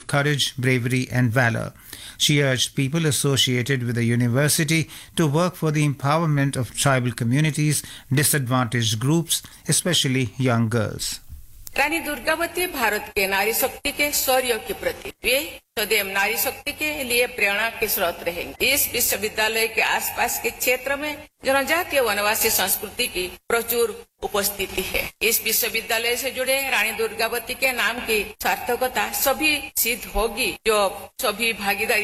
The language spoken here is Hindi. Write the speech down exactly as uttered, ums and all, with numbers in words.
courage, bravery, and valor. She urged people associated with the university to work for the empowerment of tribal communities, disadvantaged groups, especially young girls. Rani Durgavati Bharat के नारी शक्ति के शौर्य के प्रतीक, वे सदैव नारी शक्ति के लिए प्रेरणा के स्रोत रहेंगे। इस विश्वविद्यालय के आसपास के क्षेत्र में जनजातीय वनवासी संस्कृति की प्रचुर उपस्थिति है। इस विश्वविद्यालय से जुड़े रानी दुर्गावती के नाम की सार्थकता सभी सिद्ध होगी जो सभी भागीदारी